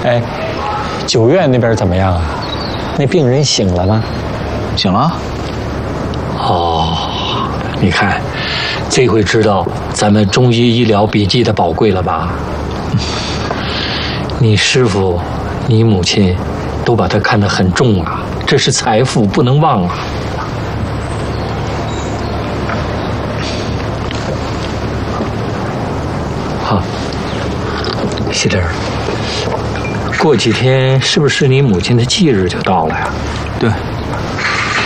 哎，九院那边怎么样啊？那病人醒了吗？ 醒了。 哦，你看，这回知道咱们中医医疗笔记的宝贵了吧？你师父、你母亲都把它看得很重啊，这是财富，不能忘啊。好，喜灵儿，过几天是不是你母亲的忌日就到了呀？ 对。